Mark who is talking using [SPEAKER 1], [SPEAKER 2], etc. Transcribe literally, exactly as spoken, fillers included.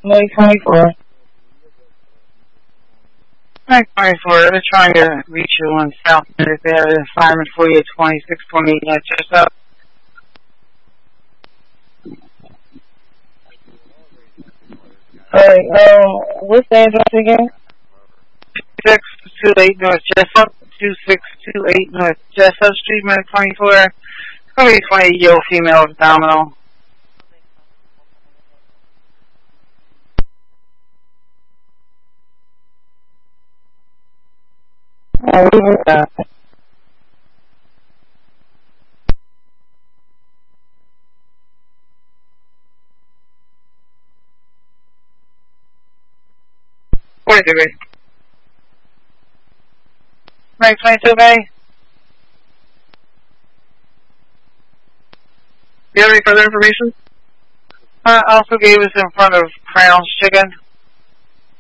[SPEAKER 1] May twenty-four.
[SPEAKER 2] May twenty-four. They're trying to reach you on South. They have an assignment for you at twenty-six twenty-eight at Jessup.
[SPEAKER 1] Alright, um, what's the address again?
[SPEAKER 2] two six two eight North Jessup. two six two eight North Jessup Street, May twenty-four. It's going to be twenty-year-old female abdominal.
[SPEAKER 1] I'll leave it at that.
[SPEAKER 2] forty degrees. May twenty-two, May. Do you have any further information? Uh, also gave us in front of Crown's Chicken.